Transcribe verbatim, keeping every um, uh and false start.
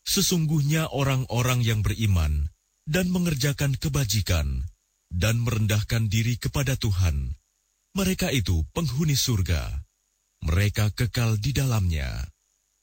Sesungguhnya orang-orang yang beriman dan mengerjakan kebajikan dan merendahkan diri kepada Tuhan, mereka itu penghuni surga. Mereka kekal di dalamnya.